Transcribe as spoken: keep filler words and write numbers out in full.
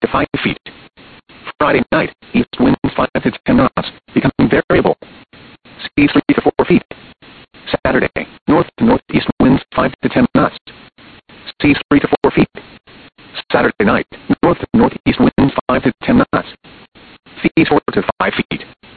five feet. Friday night, east winds five to ten knots, becoming variable. Seas three to four feet. Saturday, north to northeast winds five to ten knots. Seas three to four feet. Saturday night, north to northeast winds five to ten knots. Seas four to five feet.